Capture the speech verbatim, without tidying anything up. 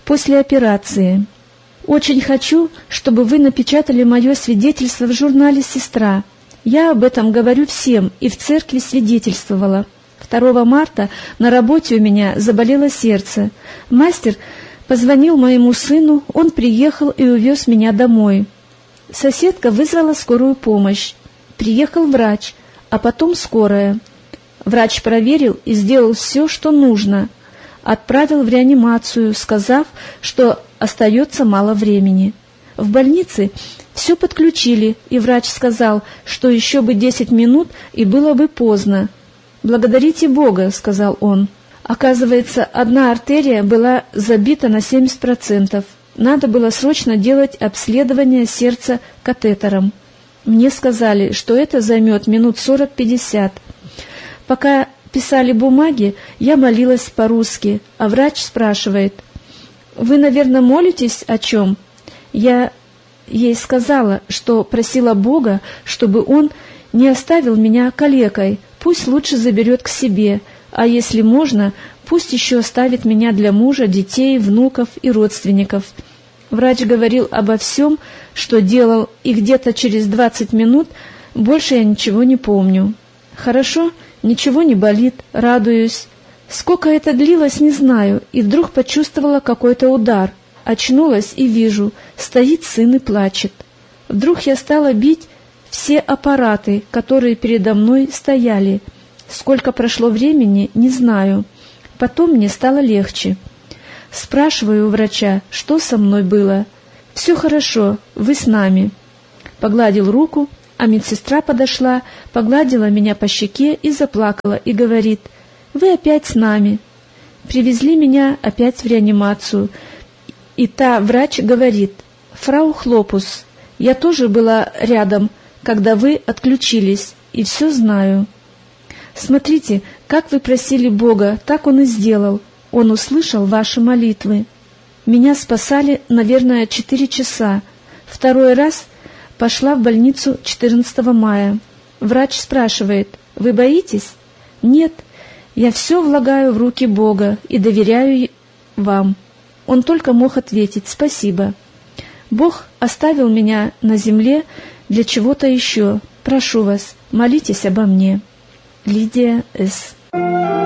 после операции. Очень хочу, чтобы вы напечатали мое свидетельство в журнале «Сестра». Я об этом говорю всем и в церкви свидетельствовала. второго марта на работе у меня заболело сердце. Мастер позвонил моему сыну, он приехал и увез меня домой. Соседка вызвала скорую помощь. Приехал врач, а потом скорая. Врач проверил и сделал все, что нужно. Отправил в реанимацию, сказав, что остается мало времени. В больнице все подключили, и врач сказал, что еще бы десять минут, и было бы поздно. «Благодарите Бога», — сказал он. Оказывается, одна артерия была забита на семьдесят процентов. Надо было срочно делать обследование сердца катетером. Мне сказали, что это займет минут сорок-пятьдесят. Пока писали бумаги, я молилась по-русски, а врач спрашивает: «Вы, наверное, молитесь о чем?» Я ей сказала, что просила Бога, чтобы Он не оставил меня калекой, пусть лучше заберет к себе, а если можно, пусть еще оставит меня для мужа, детей, внуков и родственников. Врач говорил обо всем, что делал, и где-то через двадцать минут больше я ничего не помню. Хорошо, ничего не болит, радуюсь. Сколько это длилось, не знаю, и вдруг почувствовала какой-то удар. Очнулась и вижу, стоит сын и плачет. Вдруг я стала бить все аппараты, которые передо мной стояли. Сколько прошло времени, не знаю. Потом мне стало легче. Спрашиваю у врача, что со мной было. «Все хорошо, вы с нами». Погладил руку, а медсестра подошла, погладила меня по щеке и заплакала, и говорит: «Вы опять с нами». Привезли меня опять в реанимацию, и та врач говорит: «Фрау Хлопус, я тоже была рядом, когда вы отключились, и все знаю». Смотрите, как вы просили Бога, так Он и сделал. Он услышал ваши молитвы. Меня спасали, наверное, четыре часа. Второй раз пошла в больницу четырнадцатого мая. Врач спрашивает: «Вы боитесь?» «Нет, я все влагаю в руки Бога и доверяю вам». Он только мог ответить: «Спасибо». Бог оставил меня на земле для чего-то еще. Прошу вас, молитесь обо мне. Лидия С.